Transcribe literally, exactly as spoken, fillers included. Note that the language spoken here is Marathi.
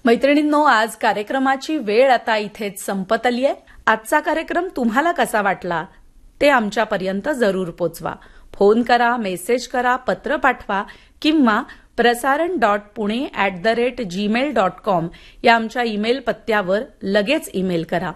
मैत्रिणींनो, आज कार्यक्रमाची वेळ आता इथेच संपत आली आहे. आजचा कार्यक्रम तुम्हाला कसा वाटला ते आमच्यापर्यंत जरूर पोचवा. फोन करा, मेसेज करा, पत्र पाठवा किंवा प्रसारण dot Pune at the rate Gmail dot com या आमच्या ईमेल पत्त्यावर लगेच ईमेल करा.